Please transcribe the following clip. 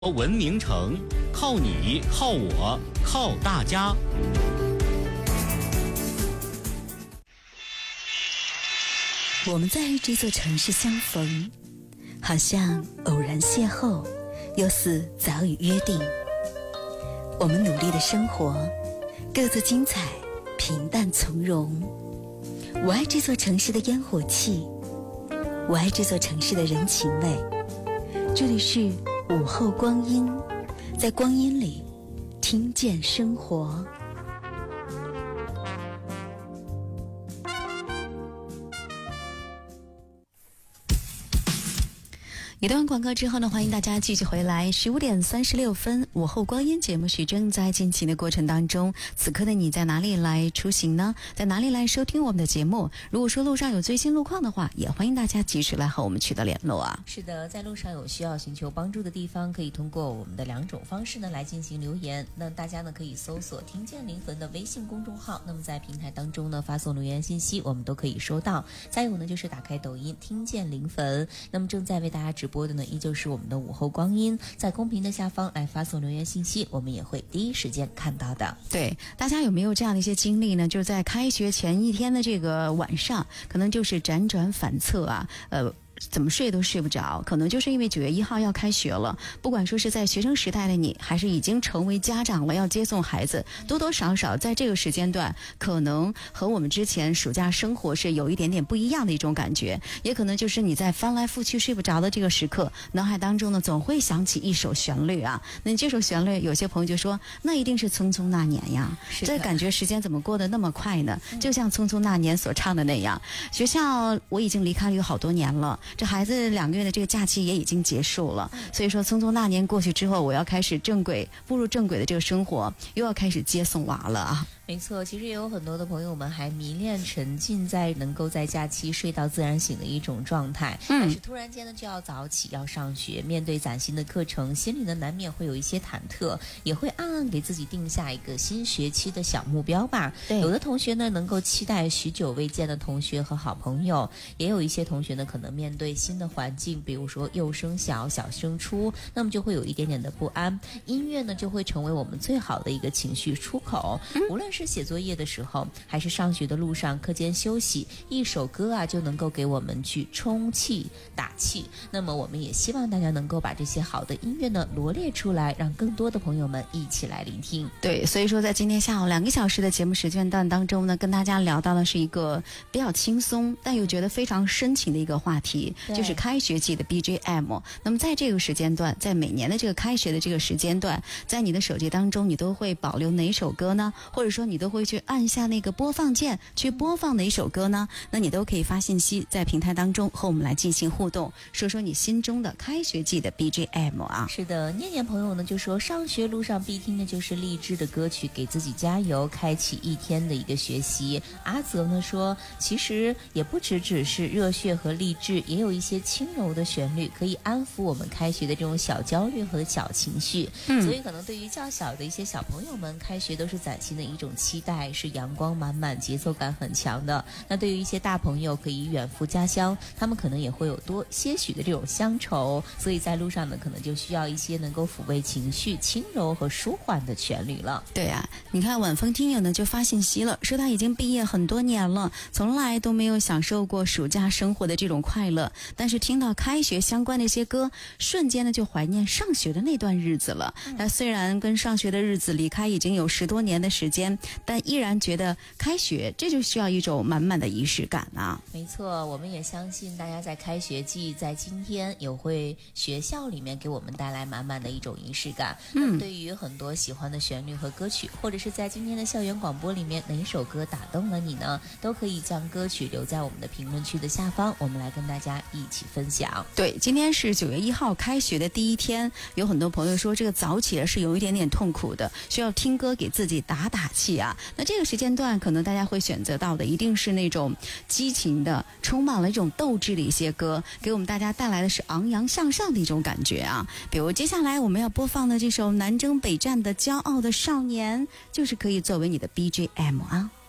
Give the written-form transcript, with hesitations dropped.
文明城，靠你，靠我，靠大家。 我们在这座城市相逢，好像偶然邂逅，又似早已约定。我们努力的生活，各自精彩，平淡从容。我爱这座城市的烟火气，我爱这座城市的人情味。这里是午后光阴，在光阴里听见生活。一段广告之后呢，欢迎大家继续回来。15点36分，午后光阴节目是正在进行的过程当中。此刻的你在哪里来出行呢？在哪里来收听我们的节目？如果说路上有最新路况的话，也欢迎大家及时来和我们取得联络啊。 是的，在路上有需要寻求帮助的地方，可以通过我们的2种方式呢来进行留言。那大家呢可以搜索听见灵魂的微信公众号，那么在平台当中呢发送留言信息，我们都可以收到。再有呢就是打开抖音听见灵魂，那么正在为大家直播的呢依旧是我们的午后光阴，在公屏的下方来发送留言信息，我们也会第一时间看到的。 对，大家有没有这样的一些经历呢？就是在开学前一天的这个晚上，可能就是辗转反侧啊，怎么睡都睡不着，可能就是因为9月1号要开学了。不管说是在学生时代的你，还是已经成为家长了要接送孩子，多多少少在这个时间段，可能和我们之前暑假生活是有一点点不一样的一种感觉。也可能就是你在翻来覆去睡不着的这个时刻，脑海当中呢总会想起一首旋律啊。那这首旋律，有些朋友就说，那一定是《匆匆那年》呀。这感觉时间怎么过得那么快呢？就像《匆匆那年》所唱的那样。学校我已经离开了有好多年了。这孩子2个月的这个假期也已经结束了，所以说匆匆那年过去之后，我要开始步入正轨的这个生活，又要开始接送娃了啊。 没错，其实也有很多的朋友们还迷恋沉浸在能够在假期睡到自然醒的一种状态，但是突然间呢就要早起要上学，面对崭新的课程，心里呢难免会有一些忐忑，也会暗暗给自己定下一个新学期的小目标吧。有的同学呢能够期待许久未见的同学和好朋友，也有一些同学呢可能面对新的环境，比如说幼升小小升初，那么就会有一点点的不安。音乐呢就会成为我们最好的一个情绪出口，无论是写作业的时候，还是上学的路上，课间休息，一首歌啊就能够给我们去充气打气。那么我们也希望大家能够把这些好的音乐呢罗列出来，让更多的朋友们一起来聆听。 对，所以说在今天下午2个小时的节目时间段当中呢，跟大家聊到的是一个比较轻松但又觉得非常深情的一个话题，就是开学季的 BGM。 那么在这个时间段，在每年的这个开学的这个时间段，在你的手机当中你都会保留哪首歌呢？或者说你都会去按下那个播放键去播放哪首歌呢？那你都可以发信息在平台当中和我们来进行互动，说说你心中的开学季的 BGM 啊。 是的，念念朋友呢就说上学路上必听的就是励志的歌曲，给自己加油，开启一天的一个学习。阿泽呢说，其实也不只是热血和励志，也有一些轻柔的旋律可以安抚我们开学的这种小焦虑和小情绪。所以可能对于较小的一些小朋友们，开学都是崭新的一种期待，是阳光满满，节奏感很强的。那对于一些大朋友可以远赴家乡，他们可能也会有多些许的这种乡愁，所以在路上呢可能就需要一些能够抚慰情绪、轻柔和舒缓的旋律了。 对啊，你看晚风听友呢就发信息了，说他已经毕业很多年了，从来都没有享受过暑假生活的这种快乐，但是听到开学相关的一些歌，瞬间呢就怀念上学的那段日子了。他虽然跟上学的日子离开已经有10多年的时间，但依然觉得开学这就需要一种满满的仪式感啊。 没错，我们也相信大家在开学季，在今天也会学校里面给我们带来满满的一种仪式感。对于很多喜欢的旋律和歌曲，或者是在今天的校园广播里面哪首歌打动了你呢？都可以将歌曲留在我们的评论区的下方，我们来跟大家一起分享。 对，今天是9月1号开学的第一天，有很多朋友说这个早起是有一点点痛苦的，需要听歌给自己打打气啊。那这个时间段可能大家会选择到的一定是那种激情的，充满了一种斗志的一些歌，给我们大家带来的是昂扬向上的一种感觉啊。比如接下来我们要播放的这首南征北战的骄傲的少年，就是可以作为你的 BGM 啊。